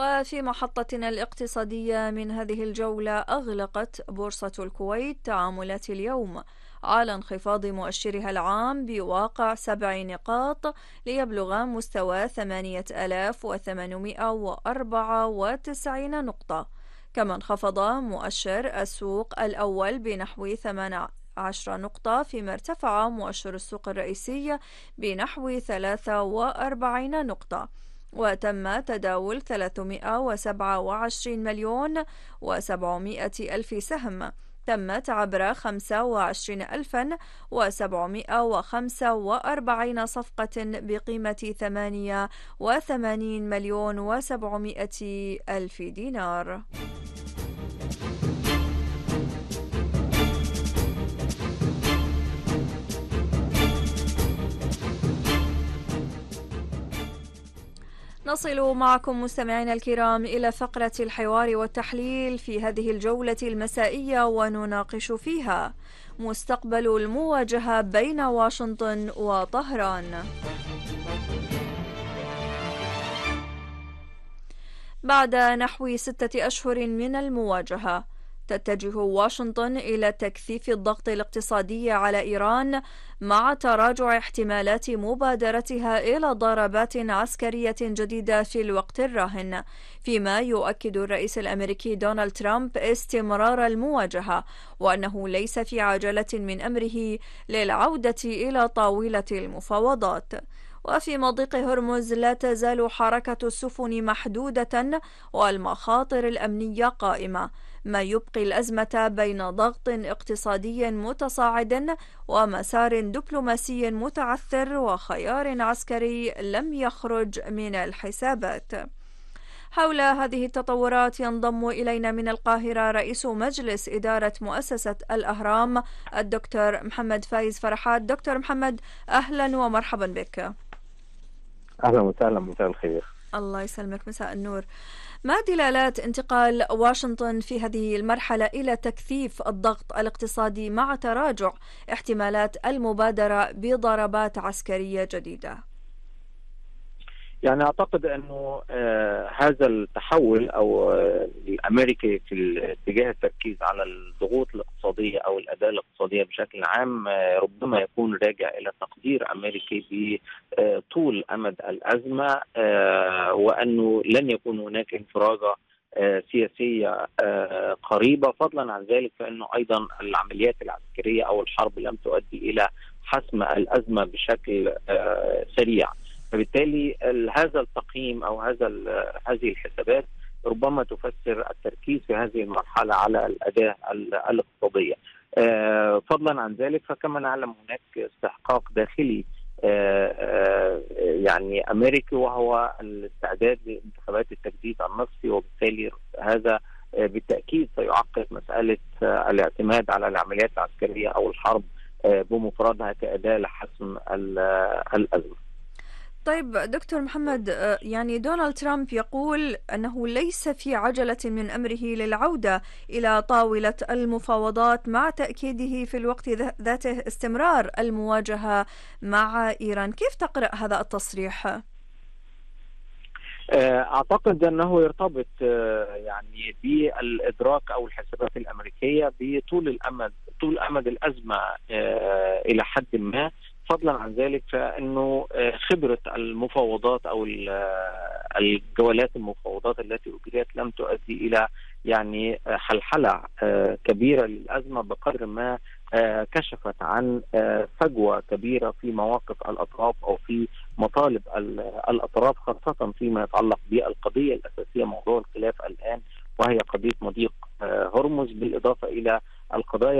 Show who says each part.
Speaker 1: وفي محطتنا الاقتصادية من هذه الجولة، أغلقت بورصة الكويت تعاملات اليوم على انخفاض مؤشرها العام بواقع 7 نقاط ليبلغ مستوى 8894 نقطة. كما انخفض مؤشر السوق الأول بنحو 18 نقطة، فيما ارتفع مؤشر السوق الرئيسي بنحو 43 نقطة. وتم تداول 327 مليون و700 ألف سهم تمت عبر 25745 صفقة بقيمة 88 مليون و700 ألف دينار. نصل معكم مستمعينا الكرام إلى فقرة الحوار والتحليل في هذه الجولة المسائية، ونناقش فيها مستقبل المواجهة بين واشنطن وطهران. بعد نحو 6 أشهر من المواجهة، تتجه واشنطن إلى تكثيف الضغط الاقتصادي على إيران مع تراجع احتمالات مبادرتها إلى ضربات عسكرية جديدة في الوقت الراهن، فيما يؤكد الرئيس الأمريكي دونالد ترامب استمرار المواجهة، وأنه ليس في عجلة من أمره للعودة إلى طاولة المفاوضات. وفي مضيق هرمز لا تزال حركة السفن محدودة والمخاطر الأمنية قائمة، ما يبقي الأزمة بين ضغط اقتصادي متصاعد ومسار دبلوماسي متعثر وخيار عسكري لم يخرج من الحسابات. حول هذه التطورات ينضم إلينا من القاهرة رئيس مجلس إدارة مؤسسة الأهرام الدكتور محمد فايز فرحات. دكتور محمد، أهلا ومرحبا بك.
Speaker 2: أهلا وسهلا، مساء الخير.
Speaker 1: الله يسلمك، مساء النور. ما دلالات انتقال واشنطن في هذه المرحلة إلى تكثيف الضغط الاقتصادي مع تراجع احتمالات المبادرة بضربات عسكرية جديدة؟
Speaker 2: يعني أعتقد أنه هذا التحول أو الأمريكي في اتجاه التركيز على الضغوط الاقتصادية أو الأداة الاقتصادية بشكل عام ربما يكون راجع إلى تقدير أمريكي بطول أمد الأزمة، وأنه لن يكون هناك انفراجة سياسية قريبة. فضلا عن ذلك فإنه أيضا العمليات العسكرية أو الحرب لم تؤدي إلى حسم الأزمة بشكل سريع. فبالتالي هذا التقييم أو هذه الحسابات ربما تفسر التركيز في هذه المرحلة على الأداة الاقتصادية. فضلا عن ذلك فكما نعلم هناك استحقاق داخلي يعني أمريكي، وهو الاستعداد لانتخابات التجديد النصفي، وبالتالي هذا بالتأكيد سيعقد مسألة الاعتماد على العمليات العسكرية أو الحرب بمفردها كأداة لحسم الأزمة.
Speaker 1: طيب دكتور محمد، يعني دونالد ترامب يقول أنه ليس في عجلة من أمره للعودة إلى طاولة المفاوضات، مع تأكيده في الوقت ذاته استمرار المواجهة مع إيران. كيف تقرأ هذا التصريح؟
Speaker 2: أعتقد أنه يرتبط يعني بالإدراك أو الحسابات الأمريكية بطول الأمد، طول أمد الأزمة إلى حد ما. فضلا عن ذلك فإنه خبرة المفاوضات أو الجولات المفاوضات التي أجريت لم تؤدي إلى يعني حلحلة كبيرة للأزمة، بقدر ما كشفت عن فجوة كبيرة في مواقف الأطراف أو في مطالب الأطراف، خاصة فيما يتعلق بالقضية الأساسية موضوع الخلاف الآن، وهي قضية مضيق هرمز، بالإضافة إلى القضايا